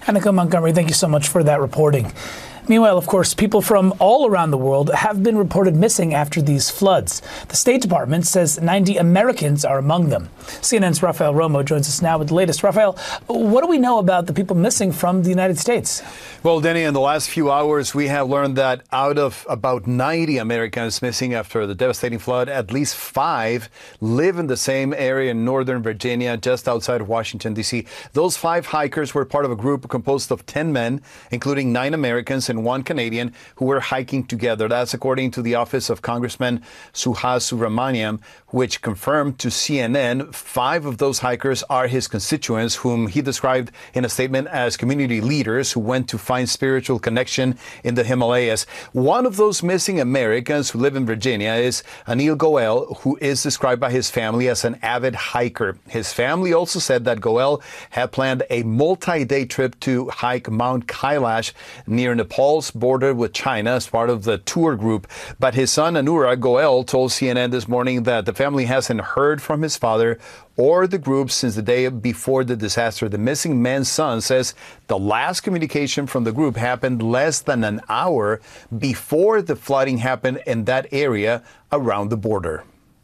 Annika Montgomery, thank you so much for that reporting. Meanwhile, of course, people from all around the world have been reported missing after these floods. The State Department says 90 Americans are among them. CNN's Rafael Romo joins us now with the latest. Rafael, what do we know about the people missing from the United States? Well, Denny, in the last few hours, we have learned that out of about 90 Americans missing after the devastating flood, at least 5 live in the same area in Northern Virginia, just outside of Washington, D.C. Those 5 hikers were part of a group composed of 10 men, including 9 Americans and 1 Canadian, who were hiking together. That's according to the office of Congressman Suhas Subramaniam, which confirmed to CNN 5 of those hikers are his constituents, whom he described in a statement as community leaders who went to find spiritual connection in the Himalayas. One of those missing Americans who live in Virginia is Anil Goel, who is described by his family as an avid hiker. His family also said that Goel had planned a multi-day trip to hike Mount Kailash near Nepal's border with China as part of the tour group. But his son Anurag Goel told CNN this morning that the family hasn't heard from his father or the group since the day before the disaster. The missing man's son says the last communication from the group happened less than an hour before the flooding happened in that area around the border.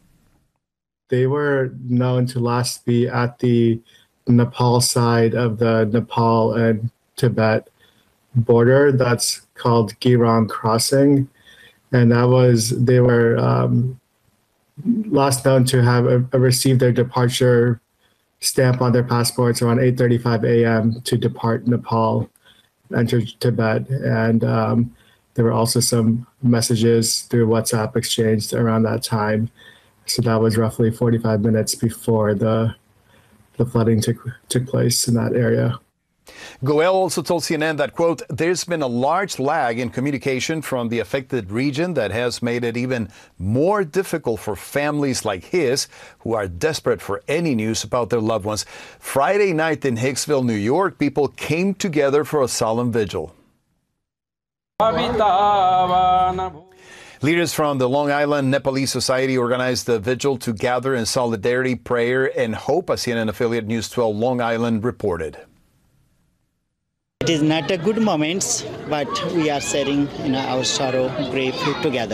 They were known to last be at the Nepal side of the Nepal and Tibet border. That's called Girang Crossing. And they were last known to have received their departure stamp on their passports around 8:35 a.m. to depart Nepal, enter Tibet. And there were also some messages through WhatsApp exchanged around that time. So that was roughly 45 minutes before the flooding took place in that area. Goel also told CNN that, quote, there's been a large lag in communication from the affected region that has made it even more difficult for families like his who are desperate for any news about their loved ones. Friday night in Hicksville, New York, people came together for a solemn vigil. Leaders from the Long Island Nepalese Society organized the vigil to gather in solidarity, prayer, and hope, as CNN affiliate News 12 Long Island reported. It is not a good moment, but we are sharing our sorrow, grief together.